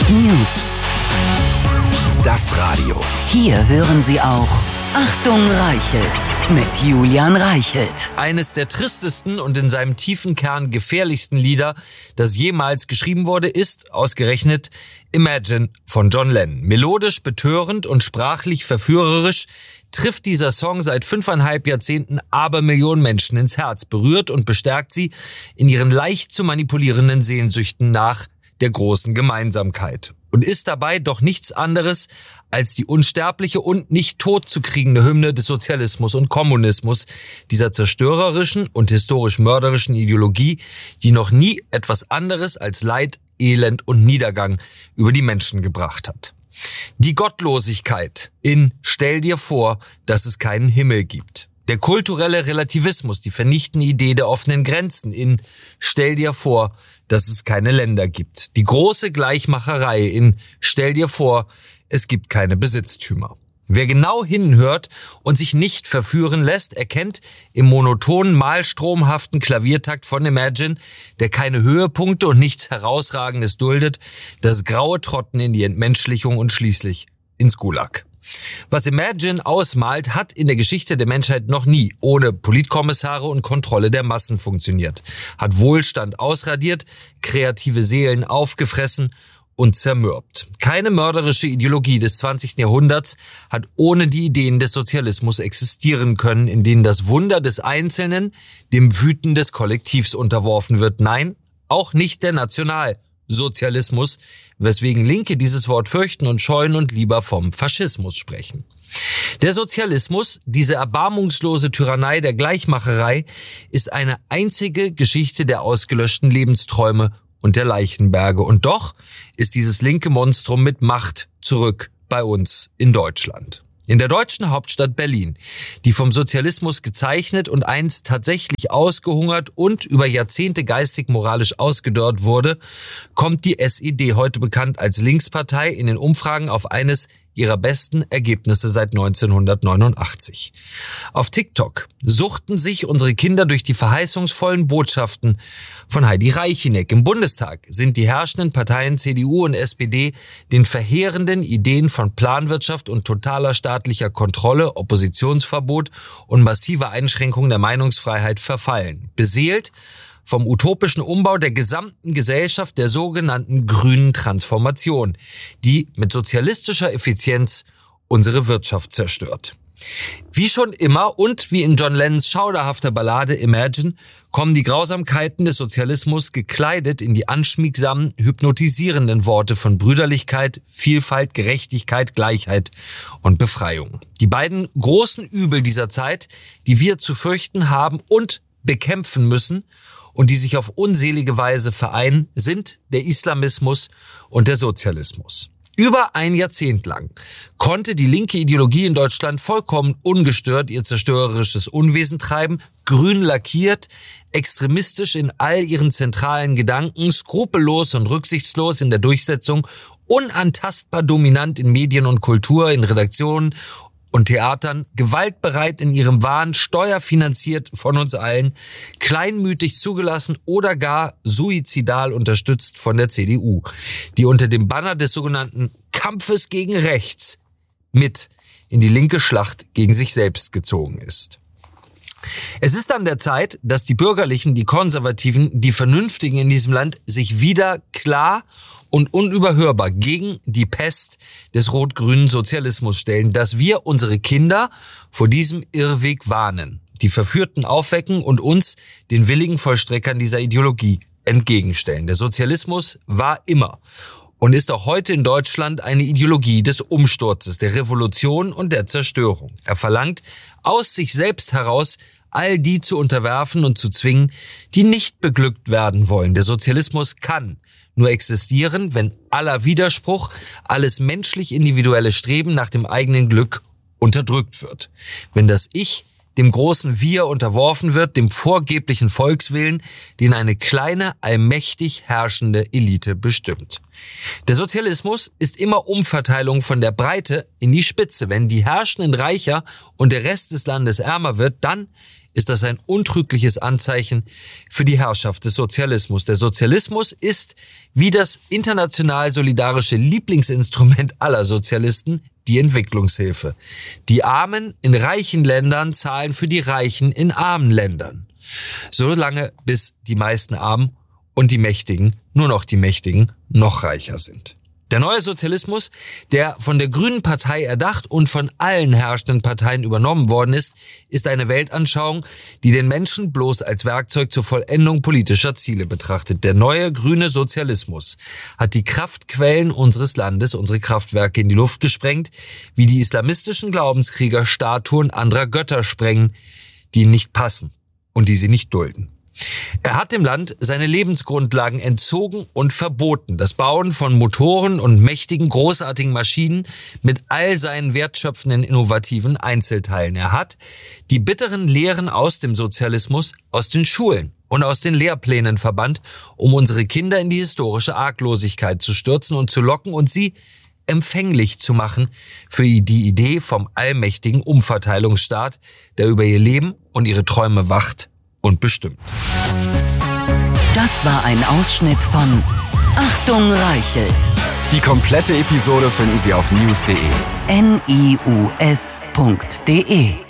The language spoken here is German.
News. Das Radio. Hier hören Sie auch Achtung Reichelt mit Julian Reichelt. Eines der tristesten und in seinem tiefen Kern gefährlichsten Lieder, das jemals geschrieben wurde, ist ausgerechnet Imagine von John Lennon. Melodisch, betörend und sprachlich verführerisch trifft dieser Song seit 5,5 Jahrzehnten Abermillionen Menschen ins Herz, berührt und bestärkt sie in ihren leicht zu manipulierenden Sehnsüchten nach der großen Gemeinsamkeit und ist dabei doch nichts anderes als die unsterbliche und nicht totzukriegende Hymne des Sozialismus und Kommunismus, dieser zerstörerischen und historisch mörderischen Ideologie, die noch nie etwas anderes als Leid, Elend und Niedergang über die Menschen gebracht hat. Die Gottlosigkeit in Stell dir vor, dass es keinen Himmel gibt. Der kulturelle Relativismus, die vernichtende Idee der offenen Grenzen in Stell dir vor, dass es keine Länder gibt. Die große Gleichmacherei in Stell dir vor, es gibt keine Besitztümer. Wer genau hinhört und sich nicht verführen lässt, erkennt im monotonen, malstromhaften Klaviertakt von Imagine, der keine Höhepunkte und nichts Herausragendes duldet, das graue Trotten in die Entmenschlichung und schließlich ins Gulag. Was Imagine ausmalt, hat in der Geschichte der Menschheit noch nie ohne Politkommissare und Kontrolle der Massen funktioniert, hat Wohlstand ausradiert, kreative Seelen aufgefressen und zermürbt. Keine mörderische Ideologie des 20. Jahrhunderts hat ohne die Ideen des Sozialismus existieren können, in denen das Wunder des Einzelnen dem Wüten des Kollektivs unterworfen wird. Nein, auch nicht der Nationalsozialismus, weswegen Linke dieses Wort fürchten und scheuen und lieber vom Faschismus sprechen. Der Sozialismus, diese erbarmungslose Tyrannei der Gleichmacherei, ist eine einzige Geschichte der ausgelöschten Lebensträume und der Leichenberge. Und doch ist dieses linke Monstrum mit Macht zurück bei uns in Deutschland. In der deutschen Hauptstadt Berlin, die vom Sozialismus gezeichnet und einst tatsächlich ausgehungert und über Jahrzehnte geistig-moralisch ausgedörrt wurde, kommt die SED, heute bekannt als Linkspartei, in den Umfragen auf eines ihrer besten Ergebnisse seit 1989. Auf TikTok suchten sich unsere Kinder durch die verheißungsvollen Botschaften von Heidi Reicheneck. Im Bundestag sind die herrschenden Parteien CDU und SPD den verheerenden Ideen von Planwirtschaft und totaler staatlicher Kontrolle, Oppositionsverbot und massiver Einschränkung der Meinungsfreiheit verfallen. Beseelt vom utopischen Umbau der gesamten Gesellschaft, der sogenannten grünen Transformation, die mit sozialistischer Effizienz unsere Wirtschaft zerstört. Wie schon immer und wie in John Lennons schauderhafter Ballade Imagine kommen die Grausamkeiten des Sozialismus gekleidet in die anschmiegsamen, hypnotisierenden Worte von Brüderlichkeit, Vielfalt, Gerechtigkeit, Gleichheit und Befreiung. Die beiden großen Übel dieser Zeit, die wir zu fürchten haben und bekämpfen müssen, und die sich auf unselige Weise vereinen, sind der Islamismus und der Sozialismus. Über ein Jahrzehnt lang konnte die linke Ideologie in Deutschland vollkommen ungestört ihr zerstörerisches Unwesen treiben, grün lackiert, extremistisch in all ihren zentralen Gedanken, skrupellos und rücksichtslos in der Durchsetzung, unantastbar dominant in Medien und Kultur, in Redaktionen und Theatern, gewaltbereit in ihrem Wahn, steuerfinanziert von uns allen, kleinmütig zugelassen oder gar suizidal unterstützt von der CDU, die unter dem Banner des sogenannten Kampfes gegen Rechts mit in die linke Schlacht gegen sich selbst gezogen ist. Es ist an der Zeit, dass die Bürgerlichen, die Konservativen, die Vernünftigen in diesem Land sich wieder klar und unüberhörbar gegen die Pest des rot-grünen Sozialismus stellen, dass wir unsere Kinder vor diesem Irrweg warnen, die Verführten aufwecken und uns, den willigen Vollstreckern dieser Ideologie, entgegenstellen. Der Sozialismus war immer und ist auch heute in Deutschland eine Ideologie des Umsturzes, der Revolution und der Zerstörung. Er verlangt aus sich selbst heraus, all die zu unterwerfen und zu zwingen, die nicht beglückt werden wollen. Der Sozialismus kann nur existieren, wenn aller Widerspruch, alles menschlich individuelle Streben nach dem eigenen Glück unterdrückt wird. Wenn das Ich dem großen Wir unterworfen wird, dem vorgeblichen Volkswillen, den eine kleine, allmächtig herrschende Elite bestimmt. Der Sozialismus ist immer Umverteilung von der Breite in die Spitze. Wenn die Herrschenden reicher und der Rest des Landes ärmer wird, dann ist das ein untrügliches Anzeichen für die Herrschaft des Sozialismus. Der Sozialismus ist wie das international solidarische Lieblingsinstrument aller Sozialisten die Entwicklungshilfe. Die Armen in reichen Ländern zahlen für die Reichen in armen Ländern. Solange bis die meisten Armen und die Mächtigen, nur noch die Mächtigen, noch reicher sind. Der neue Sozialismus, der von der Grünen Partei erdacht und von allen herrschenden Parteien übernommen worden ist eine Weltanschauung, die den Menschen bloß als Werkzeug zur Vollendung politischer Ziele betrachtet. Der neue grüne Sozialismus hat die Kraftquellen unseres Landes, unsere Kraftwerke in die Luft gesprengt, wie die islamistischen Glaubenskrieger Statuen anderer Götter sprengen, die ihnen nicht passen und die sie nicht dulden. Er hat dem Land seine Lebensgrundlagen entzogen und verboten. Das Bauen von Motoren und mächtigen, großartigen Maschinen mit all seinen wertschöpfenden, innovativen Einzelteilen. Er hat die bitteren Lehren aus dem Sozialismus aus den Schulen und aus den Lehrplänen verbannt, um unsere Kinder in die historische Arglosigkeit zu stürzen und zu locken und sie empfänglich zu machen für die Idee vom allmächtigen Umverteilungsstaat, der über ihr Leben und ihre Träume wacht und bestimmt. Das war ein Ausschnitt von Achtung Reichelt. Die komplette Episode finden Sie auf news.de. news.de